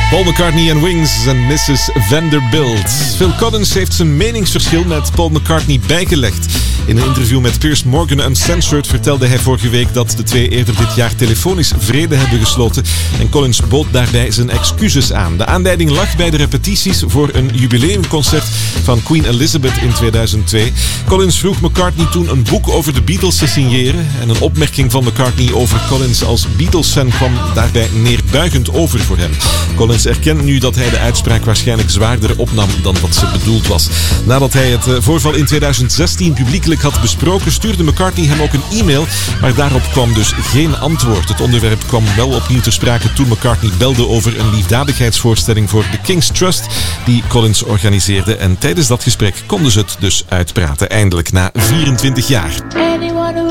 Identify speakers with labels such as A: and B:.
A: Paul McCartney en Wings en Mrs. Vanderbilt. Phil Collins heeft zijn meningsverschil met Paul McCartney bijgelegd. In een interview met Piers Morgan Uncensored vertelde hij vorige week dat de twee eerder dit jaar telefonisch vrede hebben gesloten. En Collins bood daarbij zijn excuses aan. De aanleiding lag bij de repetities voor een jubileumconcert van Queen Elizabeth in 2002. Collins vroeg McCartney toen een boek over de Beatles te signeren. En een opmerking van McCartney over Collins als Beatles-fan kwam daarbij neerbuigend over voor hem. Collins erkent nu dat hij de uitspraak waarschijnlijk zwaarder opnam dan wat ze bedoeld was. Nadat hij het voorval in 2016 publiekelijk had besproken, stuurde McCartney hem ook een e-mail, maar daarop kwam dus geen antwoord. Het onderwerp kwam wel opnieuw ter sprake toen McCartney belde over een liefdadigheidsvoorstelling voor de King's Trust die Collins organiseerde. En tijdens dat gesprek konden ze het dus uitpraten, eindelijk na 24 jaar.